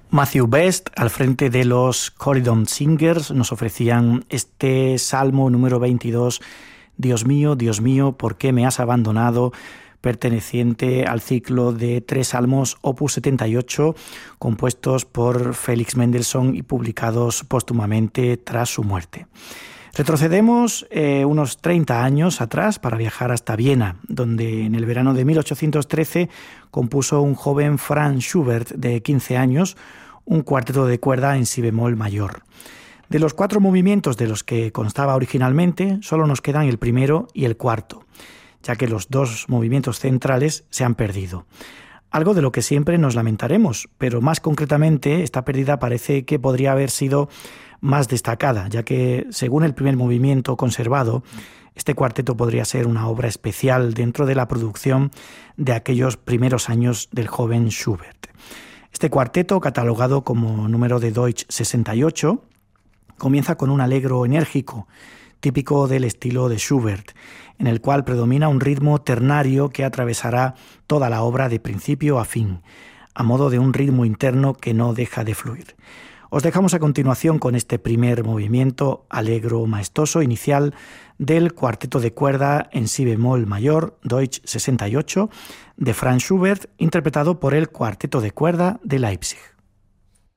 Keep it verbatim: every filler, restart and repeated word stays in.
Matthew Best, al frente de los Corydon Singers, nos ofrecían este Salmo número veintidós, Dios mío, Dios mío, ¿por qué me has abandonado?, perteneciente al ciclo de tres salmos opus setenta y ocho, compuestos por Félix Mendelssohn y publicados póstumamente tras su muerte. Retrocedemos eh, unos treinta años atrás para viajar hasta Viena, donde en el verano de mil ochocientos trece compuso un joven Franz Schubert de quince años un cuarteto de cuerda en si bemol mayor. De los cuatro movimientos de los que constaba originalmente, solo nos quedan el primero y el cuarto, ya que los dos movimientos centrales se han perdido. Algo de lo que siempre nos lamentaremos, pero más concretamente esta pérdida parece que podría haber sido más destacada, ya que, según el primer movimiento conservado, este cuarteto podría ser una obra especial dentro de la producción de aquellos primeros años del joven Schubert. Este cuarteto, catalogado como número de Deutsch sesenta y ocho, comienza con un allegro enérgico, típico del estilo de Schubert, en el cual predomina un ritmo ternario que atravesará toda la obra de principio a fin, a modo de un ritmo interno que no deja de fluir. Os dejamos a continuación con este primer movimiento allegro maestoso inicial del cuarteto de cuerda en si bemol mayor, Deutsch sesenta y ocho, de Franz Schubert, interpretado por el Cuarteto de Cuerda de Leipzig.